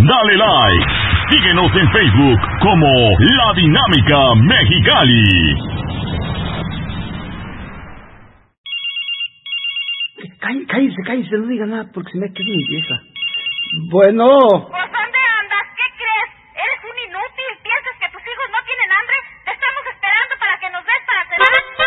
dale like. Síguenos en Facebook como La Dinámica Mexicali. Cállese, no diga nada porque se me queda mi vieja. Bueno.